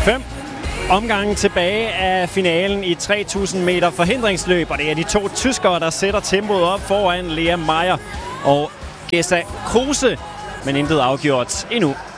5 omgange tilbage af finalen i 3000 meter forhindringsløb, og det er de to tyskere, der sætter tempoet op foran Lea Meyer og Gesa Kruse, men intet afgjort endnu.